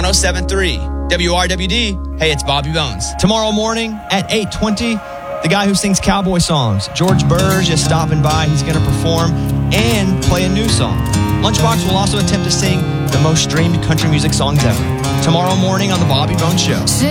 107.3 WRWD. Hey, it's Bobby Bones. Tomorrow morning at 8:20, the guy who sings cowboy songs, George Burge, is stopping by. He's going to perform and play a new song. Lunchbox will also attempt to sing the most streamed country music songs ever. Tomorrow morning on The Bobby Bones Show.